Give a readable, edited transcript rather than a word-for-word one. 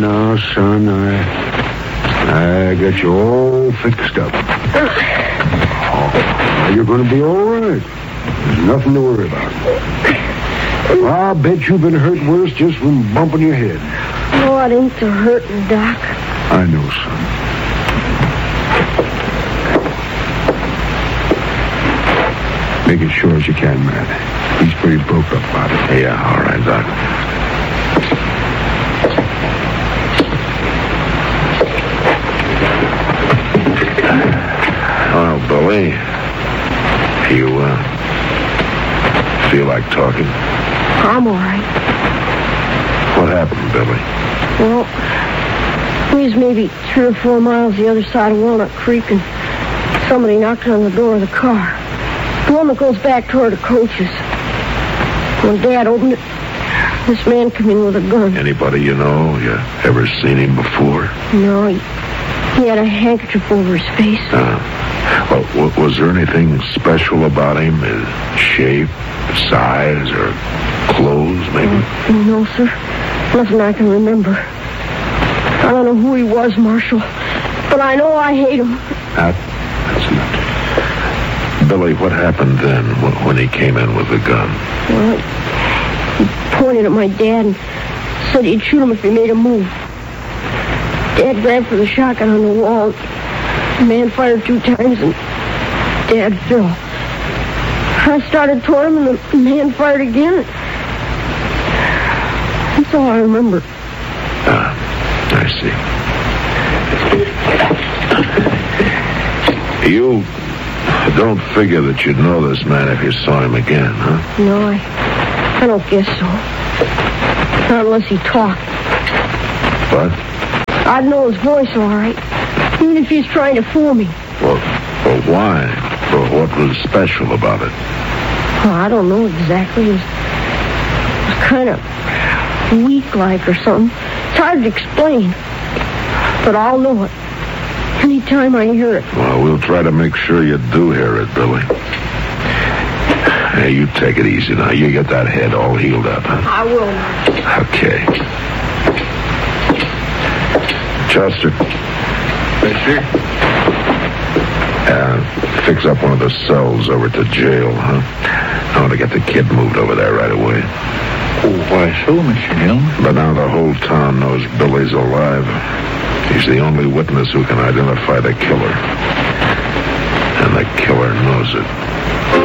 now, son. I got you all fixed up. Now you're going to be all right. There's nothing to worry about. I'll bet you've been hurt worse just from bumping your head. Oh, it ain't so hurting, Doc. I know, son. Make it sure as you can, man. He's pretty broke up about it. Yeah, all right, Doc. Oh, Billy. You, feel like talking? I'm all right. What happened, Billy? Well, we was maybe 3 or 4 miles the other side of Walnut Creek, and somebody knocked on the door of the car. The one that goes back toward the coaches. When Dad opened it, this man came in with a gun. Anybody you know? You ever seen him before? No, he had a handkerchief over his face. Well, was there anything special about him? His shape, size, or clothes, maybe? No, sir. Nothing I can remember. I don't know who he was, Marshal, but I know I hate him. That's it. Billy, what happened then when he came in with the gun? Well, he pointed at my dad and said he'd shoot him if he made a move. Dad grabbed for the shotgun on the wall. The man fired 2 times and Dad fell. I started toward him and the man fired again. That's all I remember. I see. You don't figure that you'd know this man if you saw him again, huh? No, I don't guess so. Not unless he talked. What? I'd know his voice all right, even if he's trying to fool me. Well, why? Well, what was special about it? Oh, I don't know exactly. It was kind of weak-like or something. It's hard to explain, but I'll know it anytime I hear it. Well, we'll try to make sure you do hear it, Billy. Hey, you take it easy now. You get that head all healed up, huh? I will. Okay. Chester. Yes, sir? Fix up one of the cells over to jail, huh? I want to get the kid moved over there right away. Oh, why so, Mr. Hill? But now the whole town knows Billy's alive. He's the only witness who can identify the killer. And the killer knows it.